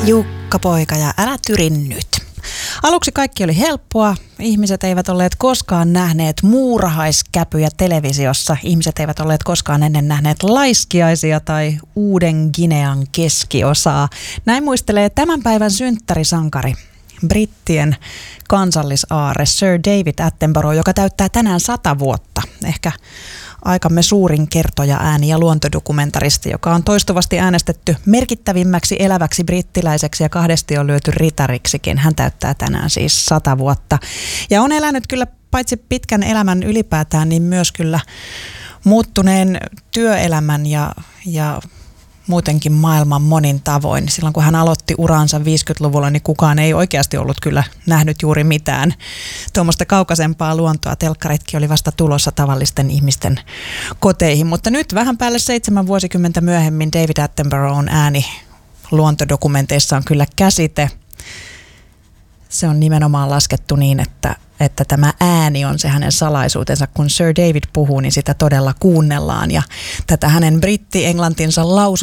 Jukka poika ja älä tyri nyt. Aluksi kaikki oli helppoa. Ihmiset eivät olleet koskaan nähneet muurahaiskäpyjä televisiossa. Ihmiset eivät olleet koskaan ennen nähneet laiskiaisia tai Uuden Ginean keskiosaa. Näin muistelee tämän päivän synttärisankari, brittien kansallisaarre Sir David Attenborough, joka täyttää tänään 100 vuotta. Ehkä aikamme suurin kertoja ääni- ja luontodokumentaristi, joka on toistuvasti äänestetty merkittävimmäksi eläväksi brittiläiseksi ja kahdesti on lyöty ritariksikin. Hän täyttää tänään siis 100 vuotta. Ja on elänyt kyllä paitsi pitkän elämän ylipäätään, niin myös kyllä muuttuneen työelämän ja muutenkin maailman monin tavoin. Silloin kun hän aloitti uransa 50-luvulla, niin kukaan ei oikeasti ollut kyllä nähnyt juuri mitään tuommoista kaukaisempaa luontoa. Telkkaritkin oli vasta tulossa tavallisten ihmisten koteihin. Mutta nyt vähän päälle 7 vuosikymmentä myöhemmin David Attenborough'n ääni luontodokumenteissa on kyllä käsite. Se on nimenomaan laskettu niin, että tämä ääni on se hänen salaisuutensa. Kun Sir David puhuu, niin sitä todella kuunnellaan. Ja tätä hänen britti-englantinsa